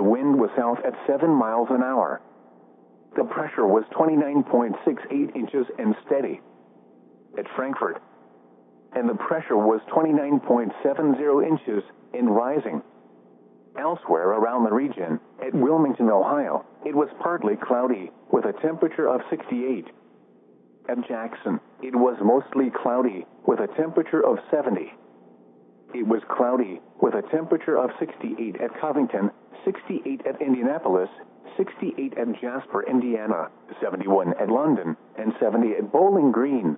wind was south at 7 miles an hour. The pressure was 29.68 inches and steady at Frankfurt, and the pressure was 29.70 inches and rising. Elsewhere around the region, at Wilmington, Ohio, it was partly cloudy with a temperature of 68. At Jackson, it was mostly cloudy with a temperature of 70. It was cloudy with a temperature of 68 at Covington, 68 at Indianapolis, 68 at Jasper, Indiana, 71 at London, and 70 at Bowling Green.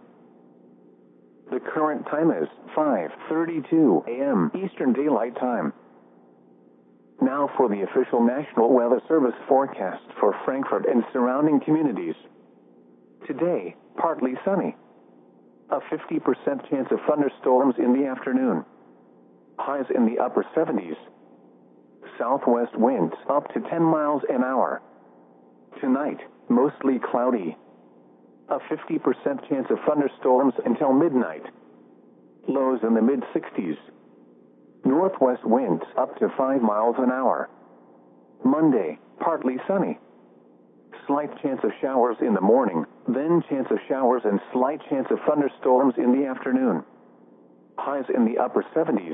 The current time is 5:32 a.m. Eastern Daylight Time. Now for the official National Weather Service forecast for Frankfurt and surrounding communities. Today, partly sunny. A 50% chance of thunderstorms in the afternoon. Highs in the upper 70s. Southwest winds up to 10 miles an hour. Tonight, mostly cloudy. A 50% chance of thunderstorms until midnight. Lows in the mid-60s. Northwest winds up to 5 miles an hour. Monday, partly sunny. Slight chance of showers in the morning, then chance of showers and slight chance of thunderstorms in the afternoon. Highs in the upper 70s.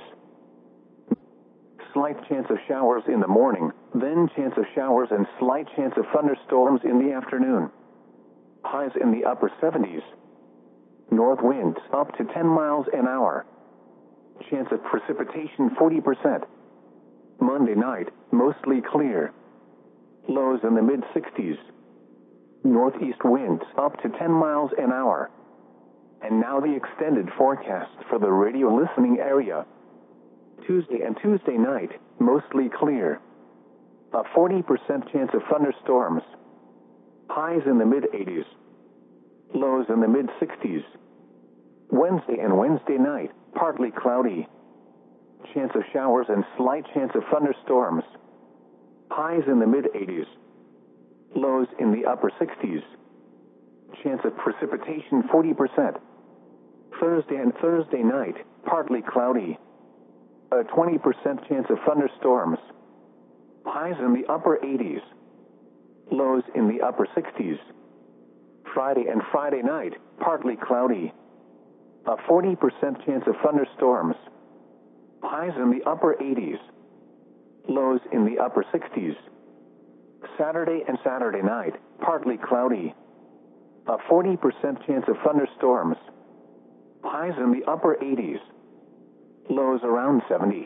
Slight chance of showers in the morning, then chance of showers and slight chance of thunderstorms in the afternoon. Highs in the upper 70s. North winds up to 10 miles an hour. Chance of precipitation 40%. Monday night, mostly clear. Lows in the mid-60s. Northeast winds up to 10 miles an hour. And now the extended forecast for the radio listening area. Tuesday and Tuesday night, mostly clear. A 40% chance of thunderstorms. Highs in the mid-80s. Lows in the mid-60s. Wednesday and Wednesday night, partly cloudy. Chance of showers and slight chance of thunderstorms. Highs in the mid-80s. Lows in the upper 60s. Chance of precipitation 40%. Thursday and Thursday night, partly cloudy. A 20% chance of thunderstorms. Highs in the upper 80s. Lows in the upper 60s. Friday and Friday night, partly cloudy. A 40% chance of thunderstorms. Highs in the upper 80s. Lows in the upper 60s. Saturday and Saturday night, partly cloudy. A 40% chance of thunderstorms. Highs in the upper 80s. Lows around 70.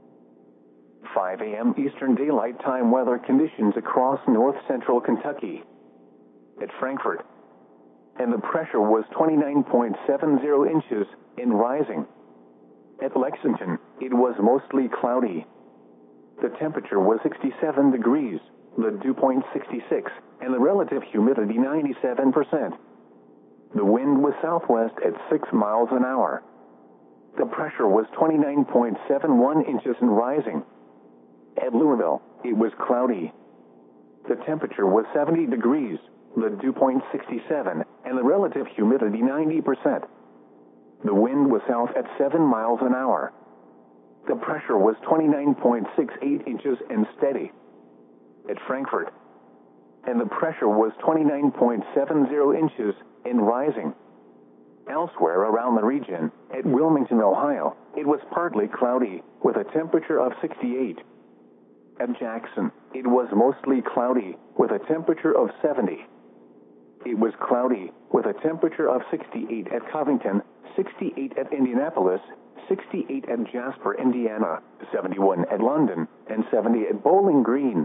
5 a.m. Eastern Daylight Time weather conditions across north-central Kentucky. At Frankfurt. And the pressure was 29.70 inches and rising. At Lexington, it was mostly cloudy. The temperature was 67 degrees, the dew point 66, and the relative humidity 97%. The wind was southwest at 6 miles an hour. The pressure was 29.71 inches and rising. At Louisville, it was cloudy. The temperature was 70 degrees, the dew point 67, and the relative humidity 90%. The wind was south at 7 miles an hour. The pressure was 29.68 inches and steady at Frankfurt. And the pressure was 29.70 inches and rising. Elsewhere around the region, at Wilmington, Ohio, it was partly cloudy with a temperature of 68. At Jackson, it was mostly cloudy with a temperature of 70. It was cloudy with a temperature of 68 at Covington, 68 at Indianapolis, 68 at Jasper, Indiana, 71 at London, and 70 at Bowling Green.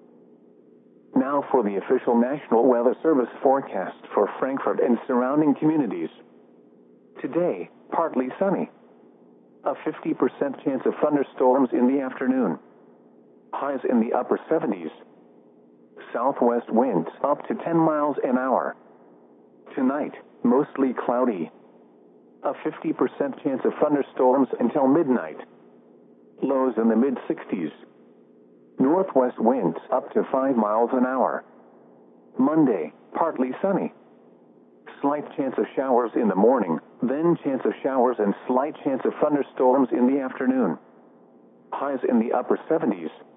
Now for the official National Weather Service forecast for Frankfurt and surrounding communities. Today, partly sunny. A 50% chance of thunderstorms in the afternoon. Highs in the upper 70s. Southwest winds up to 10 miles an hour. Tonight, mostly cloudy. A 50% chance of thunderstorms until midnight. Lows in the mid-60s. Northwest winds up to 5 miles an hour. Monday, partly sunny. Slight chance of showers in the morning, then chance of showers and slight chance of thunderstorms in the afternoon. Highs in the upper 70s.